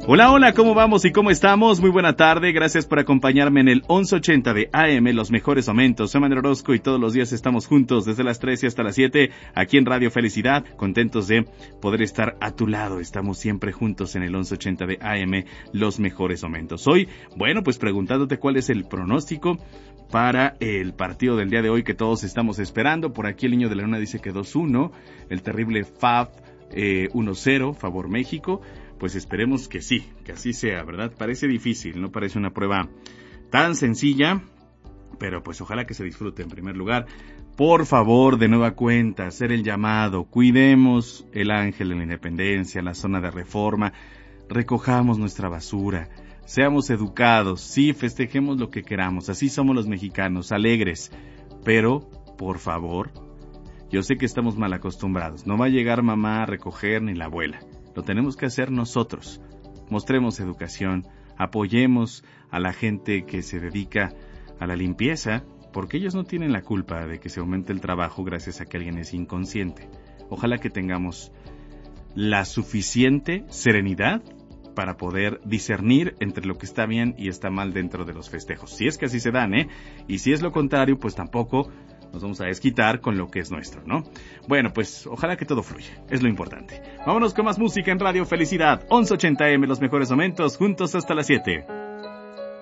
Hola, hola, ¿cómo vamos y cómo estamos? Muy buena tarde, gracias por acompañarme en el 1180 de AM, los mejores momentos. Soy Manuel Orozco y todos los días estamos juntos desde las 3 y hasta las 7 aquí en Radio Felicidad, contentos de poder estar a tu lado. Estamos siempre juntos en el 1180 de AM, los mejores momentos. Hoy, bueno, pues preguntándote cuál es el pronóstico para el partido del día de hoy que todos estamos esperando. Por aquí el niño de la luna dice que 2-1, el terrible FAF 1-0, favor México. Pues esperemos que sí, que así sea, ¿verdad? Parece difícil, no parece una prueba tan sencilla, pero pues ojalá que se disfrute en primer lugar. Por favor, de nueva cuenta, hacer el llamado, cuidemos el Ángel de la Independencia, la zona de Reforma, recojamos nuestra basura, seamos educados, sí, festejemos lo que queramos, así somos los mexicanos, alegres, pero, por favor, yo sé que estamos mal acostumbrados, no va a llegar mamá a recoger ni la abuela. Lo tenemos que hacer nosotros. Mostremos educación, apoyemos a la gente que se dedica a la limpieza, porque ellos no tienen la culpa de que se aumente el trabajo gracias a que alguien es inconsciente. Ojalá que tengamos la suficiente serenidad para poder discernir entre lo que está bien y está mal dentro de los festejos. Si es que así se dan, y si es lo contrario, pues tampoco nos vamos a desquitar con lo que es nuestro, ¿no? Bueno, pues ojalá que todo fluya, es lo importante. Vámonos con más música en Radio Felicidad, 1180 AM, los mejores momentos, juntos hasta las 7.